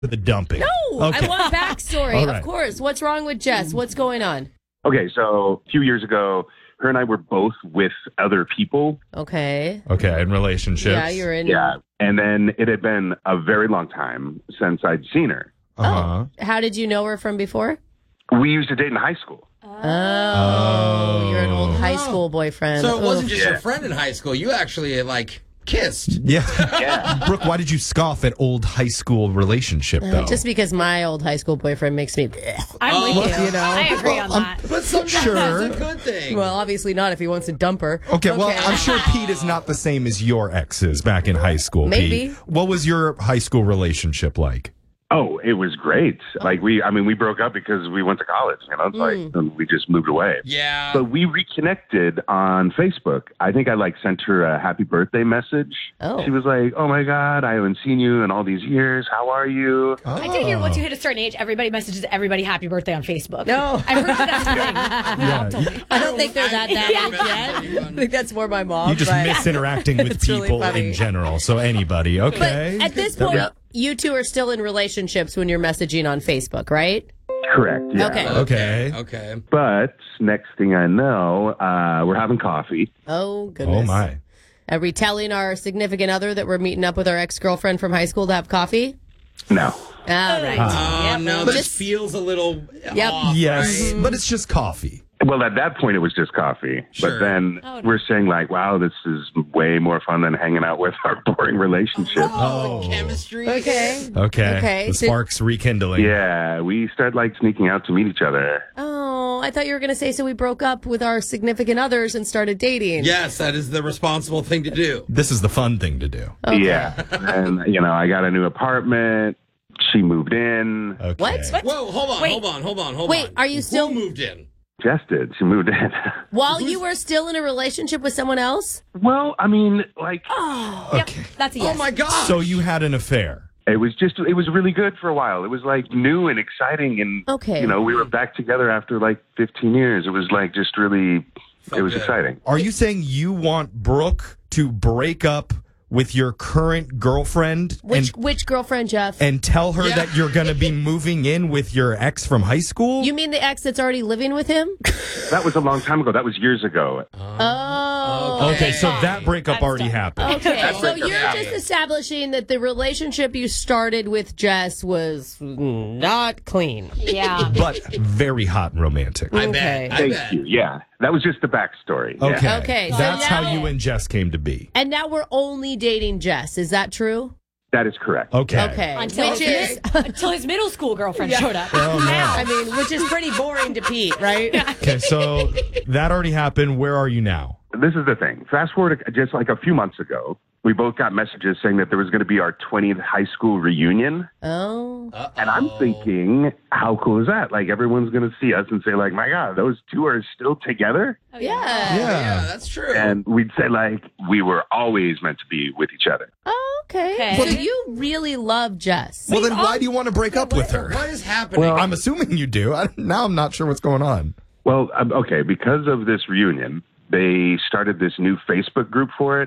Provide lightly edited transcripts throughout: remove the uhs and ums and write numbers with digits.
with the dumping. No, Okay. I want backstory. All right. Of course. What's wrong with Jess? What's going on? Okay, so a few years ago, her and I were both with other people. Okay. Okay, in relationships. Yeah, you're in. Yeah. And then it had been a very long time since I'd seen her. Uh-huh. How did you know her from before? We used to date in high school. Oh, you're an old high school boyfriend. So it wasn't Oof. just your friend in high school. You actually, kissed. Yeah. Yeah. Brooke, why did you scoff at old high school relationship, though? Just because my old high school boyfriend makes me. I'm with you. You know? I agree on that. But sometimes Sure. that's a good thing. Well, obviously not if he wants to dump her. Okay, well, I'm sure Pete is not the same as your exes back in high school, Maybe. Pete. What was your high school relationship like? Oh, it was great. Like we broke up because we went to college, It's like, and we just moved away. Yeah. But we reconnected on Facebook. I think I sent her a happy birthday message. Oh. She was like, "Oh my God, I haven't seen you in all these years. How are you?" I did hear once you hit a certain age, everybody messages everybody happy birthday on Facebook. No. I heard that's a thing. Yeah, I don't think they're that age yet. I think that's more my mom. you just but- miss interacting with It's really people funny. in general. So anybody, okay? But at this point, you two are still in relationships when you're messaging on Facebook, right? Correct. Yeah. Okay. Okay. Okay. But next thing I know, we're having coffee. Oh, goodness. Oh, my. Are we telling our significant other that we're meeting up with our ex-girlfriend from high school to have coffee? No. All right. Oh, no, this Just- feels a little Yep. off, Yes, right? but it's just coffee. Well, at that point, it was just coffee. Sure. But then we're saying wow, this is way more fun than hanging out with our boring relationship. Oh, chemistry. Okay. Okay. The so- sparks rekindling. Yeah, we started sneaking out to meet each other. Oh, I thought you were going to say, so we broke up with our significant others and started dating. Yes, that is the responsible thing to do. This is the fun thing to do. Yeah. And, I got a new apartment. She moved in. Okay. What? Whoa, hold on, Wait. hold on. Wait, are you still- Who moved in? Jess did. She moved in. While you were still in a relationship with someone else? Well, I mean, Okay. That's a yes. Oh, my God. So you had an affair. it was really good for a while. It was new and exciting. And, Okay. we were back together after 15 years. It was just really, it was good. exciting. Are you saying you want Brooke to break up with your current girlfriend Which girlfriend, Jeff? and tell her Yeah. that you're going to be moving in with your ex from high school? You mean the ex that's already living with him? That was a long time ago. That was years ago. Oh. Okay, so that breakup already happened. Okay, so breakup you're happened. just establishing that the relationship you started with Jess was not clean. Yeah. But very hot and romantic. I Okay. bet. I Thank bet. you. Yeah. That was just the backstory. Yeah. Okay. Okay, so That's now- how you and Jess came to be. And now we're only dating Jess. Is that true? That is correct. Okay. Okay. Until Which his, is, until his middle school girlfriend showed up. Oh, no. I mean, which is pretty boring to Pete, right? Okay, so that already happened. Where are you now? This is the thing. Fast forward just a few months ago, we both got messages saying that there was going to be our 20th high school reunion. Oh. And I'm thinking, how cool is that? Everyone's going to see us and say, my God, those two are still together. Yeah. Yeah, that's true. And we'd say, we were always meant to be with each other. Oh, okay. Okay. So you really love Jess. Well, then why do you want to break up with her? What is happening? Well, I'm assuming you do. Now I'm not sure what's going on. Well, okay, because of this reunion, they started this new Facebook group for it.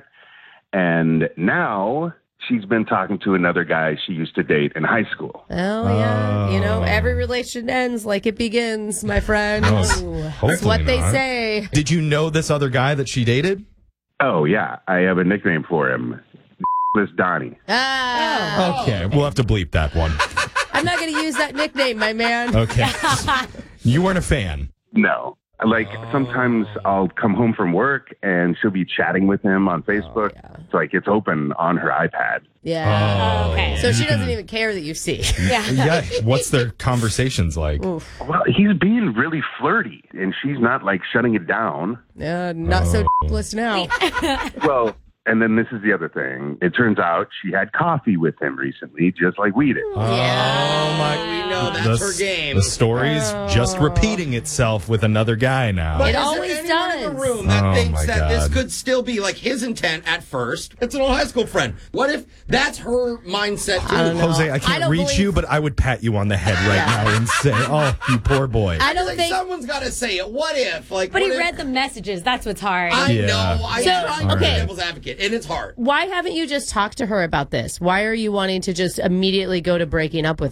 And now she's been talking to another guy she used to date in high school. Oh, yeah. Every relation ends like it begins, my friend. That's hopefully what they not. say. Did you know this other guy that she dated? Oh, yeah. I have a nickname for him. This Donnie. Ah. Okay, we'll have to bleep that one. I'm not going to use that nickname, my man. Okay. You weren't a fan. No. Sometimes I'll come home from work and she'll be chatting with him on Facebook. It's open on her iPad. Yeah. Okay. So she doesn't even care that you see. Yeah. What's their conversations like? Well, he's being really flirty and she's not shutting it down. Not so dickless now. Well, and then this is the other thing. It turns out she had coffee with him recently, just like we did. Oh, my. We know that's her game. The story's just repeating itself with another guy now. But It is always there anyone in does. the room that Oh, thinks my that this God. could still be his intent at first? It's an old high school friend. What if that's her mindset too? Jose, I I can't don't reach believe- you, but I would pat you on the head right now and say, oh, you poor boy. I don't think. Someone's got to say it. What if? But he read the messages. That's what's hard. I Yeah. know. I'm So, trying to be okay. devil's advocate. it, and it's hard. Why haven't you just talked to her about this? Why are you wanting to just immediately go to breaking up with